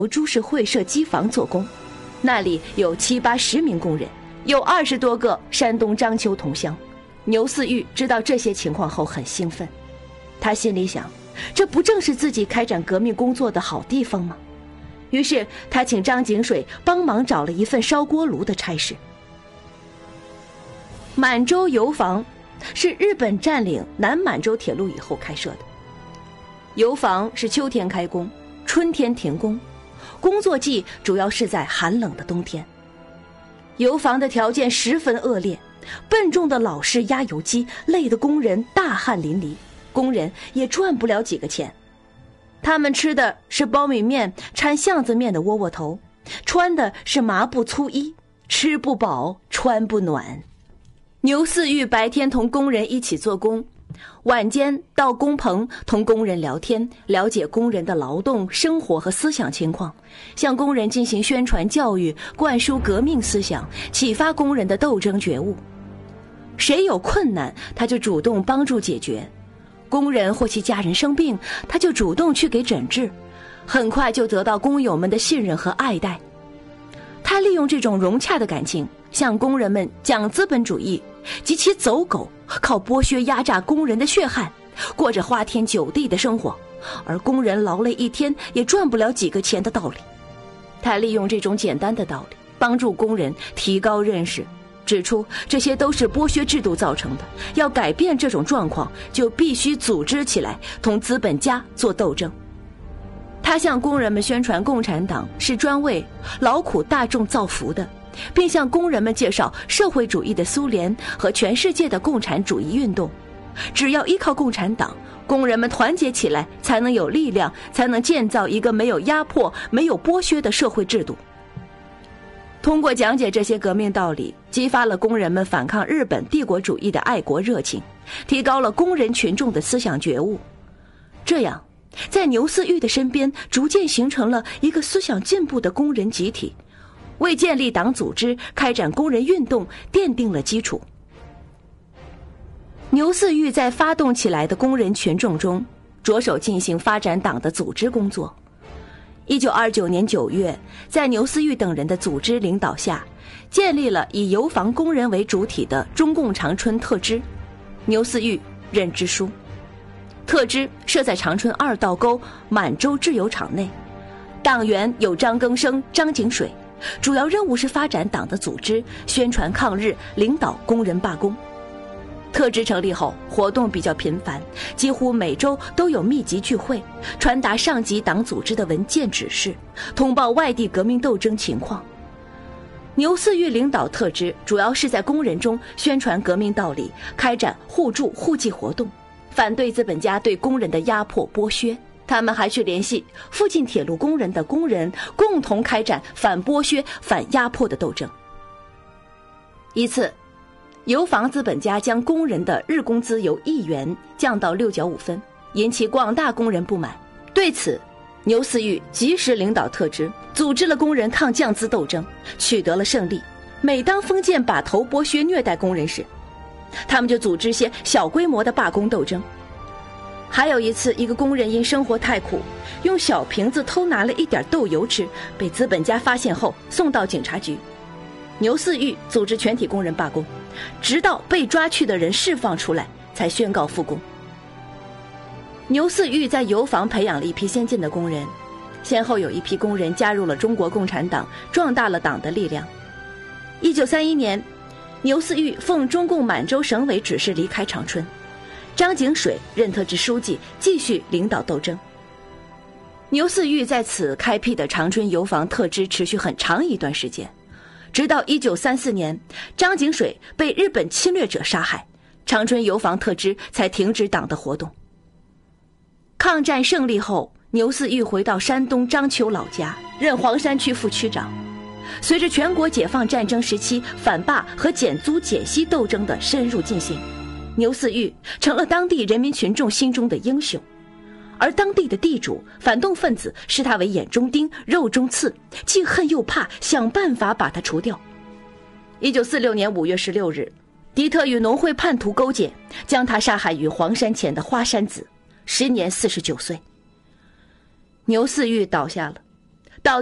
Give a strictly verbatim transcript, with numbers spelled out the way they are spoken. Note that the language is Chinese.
株式会社机房做工，那里有七八十名工人，有二十多个山东章丘同乡。牛嗣玉知道这些情况后很兴奋，他心里想，这不正是自己开展革命工作的好地方吗？于是他请张景水帮忙找了一份烧锅炉的差事。满洲油坊是日本占领南满洲铁路以后开设的，油坊是秋天开工，春天停工，工作季主要是在寒冷的冬天。油坊的条件十分恶劣，笨重的老式压油机累得工人大汗淋漓，工人也赚不了几个钱。他们吃的是苞米面掺巷子面的窝窝头，穿的是麻布粗衣，吃不饱穿不暖。牛嗣玉白天同工人一起做工，晚间到工棚同工人聊天，了解工人的劳动、生活和思想情况，向工人进行宣传教育，灌输革命思想，启发工人的斗争觉悟。谁有困难，他就主动帮助解决。工人或其家人生病，他就主动去给诊治，很快就得到工友们的信任和爱戴。他利用这种融洽的感情，向工人们讲资本主义及其走狗靠剥削压榨工人的血汗，过着花天酒地的生活，而工人劳累一天也赚不了几个钱的道理。他利用这种简单的道理，帮助工人提高认识，指出这些都是剥削制度造成的，要改变这种状况，就必须组织起来，同资本家做斗争。他向工人们宣传共产党是专为劳苦大众造福的，并向工人们介绍社会主义的苏联和全世界的共产主义运动。只要依靠共产党，工人们团结起来，才能有力量，才能建造一个没有压迫、没有剥削的社会制度。通过讲解这些革命道理，激发了工人们反抗日本帝国主义的爱国热情，提高了工人群众的思想觉悟。这样，在牛嗣玉的身边逐渐形成了一个思想进步的工人集体，为建立党组织、开展工人运动奠定了基础。牛嗣玉在发动起来的工人群众中，着手进行发展党的组织工作。一九二九年九月，在牛嗣玉等人的组织领导下，建立了以油坊工人为主体的中共长春特支，牛嗣玉任支书。特支设在长春二道沟满洲制油厂内，党员有张庚生、张景水，主要任务是发展党的组织，宣传抗日，领导工人罢工。特支成立后，活动比较频繁，几乎每周都有密集聚会，传达上级党组织的文件指示，通报外地革命斗争情况。牛嗣玉领导特支，主要是在工人中宣传革命道理，开展互助互济活动，反对资本家对工人的压迫剥削。他们还去联系附近铁路工人的工人，共同开展反剥削、反压迫的斗争。一次，油坊资本家将工人的日工资由一元降到六角五分，引起广大工人不满。对此，牛嗣玉及时领导特支，组织了工人抗降资斗争，取得了胜利。每当封建把头剥削虐待工人时，他们就组织些小规模的罢工斗争。还有一次，一个工人因生活太苦，用小瓶子偷拿了一点豆油吃，被资本家发现后送到警察局。牛嗣玉组织全体工人罢工，直到被抓去的人释放出来，才宣告复工。牛嗣玉在油坊培养了一批先进的工人，先后有一批工人加入了中国共产党，壮大了党的力量。一九三一年，牛嗣玉奉中共满洲省委指示离开长春，张景水任特支书记，继续领导斗争。牛嗣玉在此开辟的长春油坊特支持续很长一段时间，直到一九三四年，张景水被日本侵略者杀害，长春油坊特支才停止党的活动。抗战胜利后，牛嗣玉回到山东章丘老家，任黄山区副区长。随着全国解放战争时期反罢和减租减息斗争的深入进行，牛嗣玉成了当地人民群众心中的英雄，而当地的地主、反动分子视他为眼中钉、肉中刺，既恨又怕，想办法把他除掉。一九四六年五月十六日，敌特与农会叛徒勾结，将他杀害于黄山前的花山子，时年四十九岁。牛嗣玉倒下了。